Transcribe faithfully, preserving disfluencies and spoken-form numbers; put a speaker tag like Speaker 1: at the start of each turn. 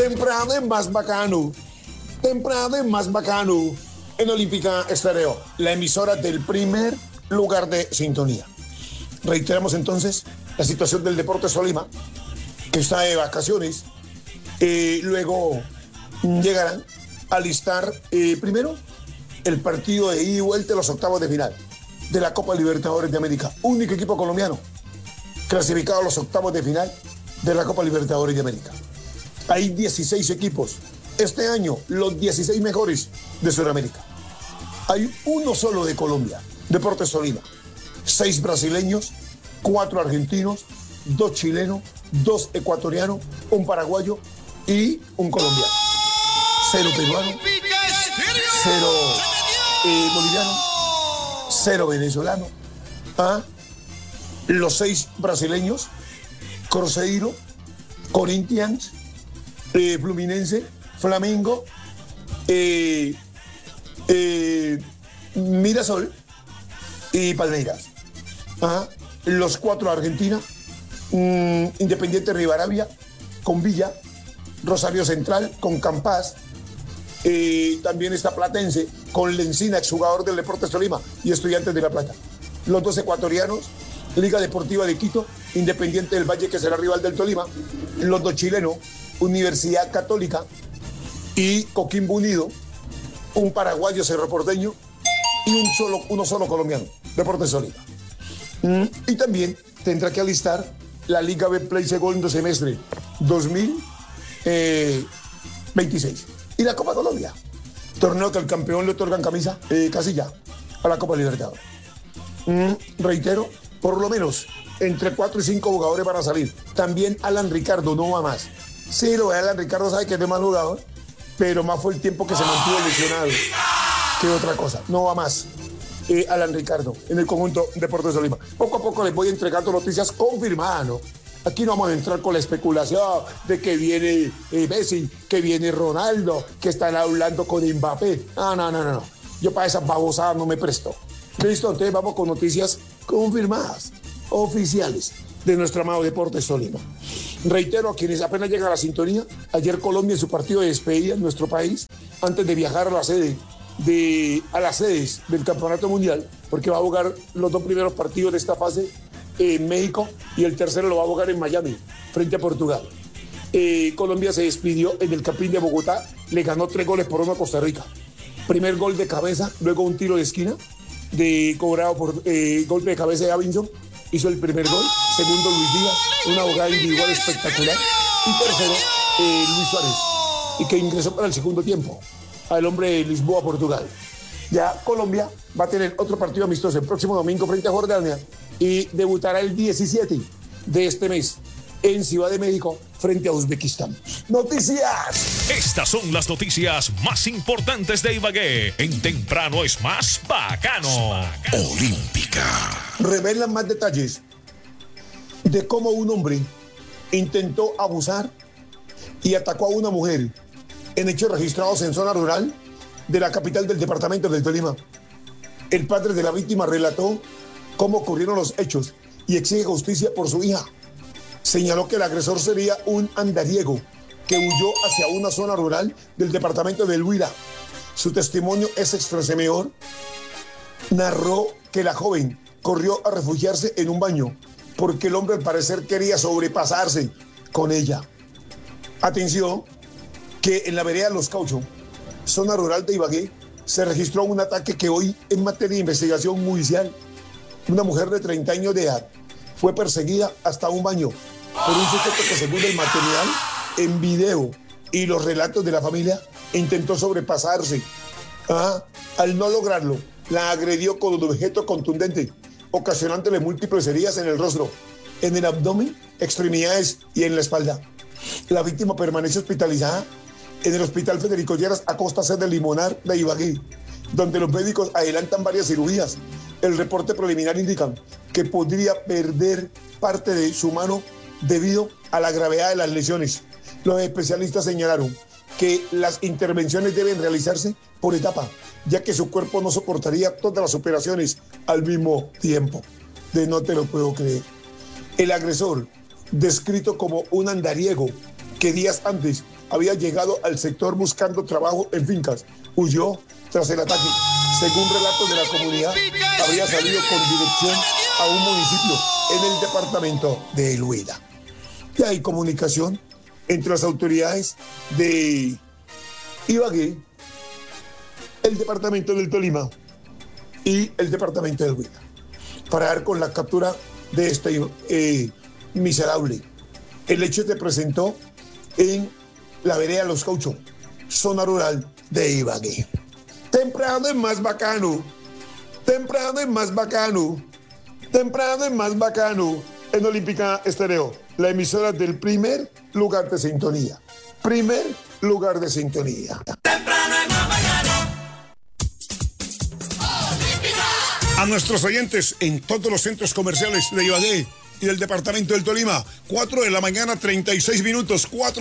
Speaker 1: Temprano es más bacano. Temprano es más bacano. En Olímpica Estéreo, la emisora del primer lugar de sintonía. Reiteramos entonces la situación del Deportes Tolima, que está de vacaciones. Eh, luego llegarán a listar eh, primero el partido de ida y vuelta de los octavos de final de la Copa Libertadores de América. Único equipo colombiano clasificado a los octavos de final de la Copa Libertadores de América. Hay dieciséis equipos. Este año, los dieciséis mejores de Sudamérica. Hay uno solo de Colombia, Deportes Tolima. Seis brasileños, cuatro argentinos, dos chilenos, dos ecuatorianos, un paraguayo y un colombiano. Cero peruano, cero eh, boliviano, cero venezolano. ¿Ah? Los seis brasileños, Cruzeiro, Corinthians, eh, Fluminense, Flamengo, eh, eh, Mirasol y Palmeiras. ¿Ah? Los cuatro de Argentina, mmm, Independiente Rivadavia, con Villa, Rosario Central, con Campas, eh, también está Platense, con Lencina, exjugador del Deportes Tolima, y Estudiantes de La Plata. Los dos ecuatorianos, Liga Deportiva de Quito, Independiente del Valle, que será rival del Tolima. Los dos chilenos, Universidad Católica y Coquimbo Unido, un paraguayo, Cerro Porteño, y un solo, uno solo colombiano, Deportes Tolima. Mm, y también tendrá que alistar la Liga Betplay segundo semestre dos mil veintiséis. Y la Copa Colombia, torneo que al campeón le otorgan camisa eh, casi ya a la Copa Libertadores. Mm, reitero, por lo menos entre cuatro y cinco jugadores van a salir. También Alan Ricardo, no va más. Sí, lo de Alan Ricardo sabe que es de mal jugador, pero más fue el tiempo que se mantuvo lesionado que otra cosa. No va más. Eh, Alan Ricardo en el conjunto Deportes Tolima. Poco a poco les voy entregando noticias confirmadas, ¿no? Aquí no vamos a entrar con la especulación de que viene eh, Messi, que viene Ronaldo, que están hablando con Mbappé. No, no, no, no. Yo para esas babosadas no me presto. Listo, entonces vamos con noticias confirmadas, oficiales, de nuestro amado Deportes Tolima. Reitero a quienes apenas llegan a la sintonía, ayer Colombia en su partido de despedida en nuestro país, antes de viajar a la sede de, a las sedes del Campeonato Mundial, porque va a jugar los dos primeros partidos de esta fase en México y el tercero lo va a jugar en Miami, frente a Portugal. Eh, Colombia se despidió en el Campín de Bogotá, le ganó tres goles por uno a Costa Rica. Primer gol de cabeza, luego un tiro de esquina, de cobrado por eh, golpe de cabeza de Avinson, hizo el primer gol. Segundo, Luis Díaz, una jugada individual espectacular. Y tercero, eh, Luis Suárez, y que ingresó para el segundo tiempo al hombre de Lisboa, Portugal. Ya Colombia va a tener otro partido amistoso el próximo domingo frente a Jordania y debutará el diecisiete de este mes en Ciudad de México frente a Uzbekistán. ¡Noticias!
Speaker 2: Estas son las noticias más importantes de Ibagué. En Temprano es más bacano. Olímpica.
Speaker 1: Revelan más detalles de cómo un hombre intentó abusar y atacó a una mujer en hechos registrados en zona rural de la capital del departamento del Tolima. El padre de la víctima relató cómo ocurrieron los hechos y exige justicia por su hija. Señaló que el agresor sería un andariego que huyó hacia una zona rural del departamento del Huila. Su testimonio es estremecedor. Narró que la joven corrió a refugiarse en un baño porque el hombre al parecer quería sobrepasarse con ella. Atención, que en la vereda Los Cauchos, zona rural de Ibagué, se registró un ataque que hoy en materia de investigación judicial, una mujer de treinta años de edad fue perseguida hasta un baño por un sujeto que, según el material en video y los relatos de la familia, intentó sobrepasarse. Ah, al no lograrlo, la agredió con un objeto contundente, ocasionándole múltiples heridas en el rostro, en el abdomen, extremidades y en la espalda. La víctima permanece hospitalizada en el Hospital Federico Lleras Acosta C de Limonar de Ibagué, donde los médicos adelantan varias cirugías. El reporte preliminar indica que podría perder parte de su mano debido a la gravedad de las lesiones. Los especialistas señalaron que las intervenciones deben realizarse por etapa, ya que su cuerpo no soportaría todas las operaciones al mismo tiempo. De no te lo puedo creer. El agresor, descrito como un andariego que días antes había llegado al sector buscando trabajo en fincas, huyó tras el ataque. Según relatos de la comunidad, habría salido con dirección a un municipio en el departamento de El Huila. Y hay comunicación entre las autoridades de Ibagué, el departamento del Tolima y el departamento del Huila, para dar con la captura de este eh, miserable. El hecho se presentó en la vereda Los Cauchos, zona rural de Ibagué. Temprano es más bacano, temprano es más bacano, temprano es más bacano en Olímpica Estéreo, la emisora del primer lugar de sintonía. Primer lugar de sintonía.
Speaker 3: Temprano es más bacano.
Speaker 1: A nuestros oyentes en todos los centros comerciales de Ibagué y del departamento del Tolima, cuatro de la mañana, treinta y seis minutos, cuatro